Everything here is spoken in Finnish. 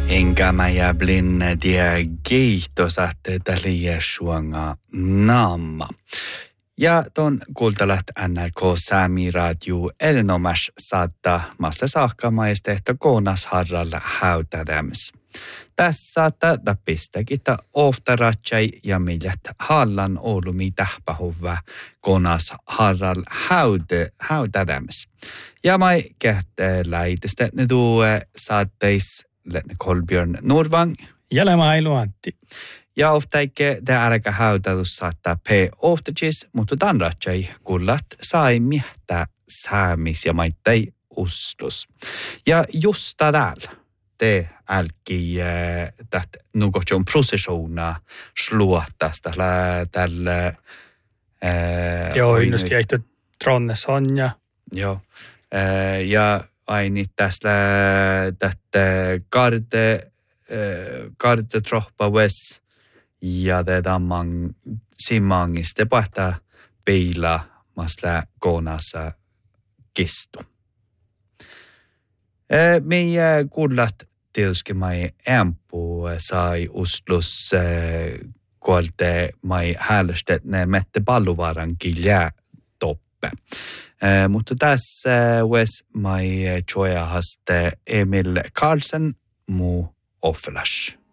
Enkä mä jäblin tiedä kiihtosahte täliä suonga naama. Ja ton kuultalat NRK Sami Radio erinomas saattaa massa saakka maistehto koonas harralla häytädäms. Tässä saattaa pistäkin oftaratsai ja millät hallan olumi tähpähuvä koonas harral häytädäms. Ja mai kähtee läitestä ne tuo saatteis Kolbjörn Nordvang. Ja Lemailu Antti. Ja oftaike det älkä häytätus saattaa oftajis, mutta tämän ratsai kullat sai miehtää säämis ja maittai ustus. Ja just täällä te älki täht nukotjon prosessiona sluotasta tällä joo, just jäihty tronnes on ja. Joo, ja aini tästä karte troppa ves ja tätä simmangista päättää peilaa masla koonassa kestu. Meidän kuulat tietysti mai ämpu sai Oslos kuolte mai häälöstä ne mette palluvaran kiljää toppe. Mutta tässä ves mai joja haste Emil Karlsen mu offelash.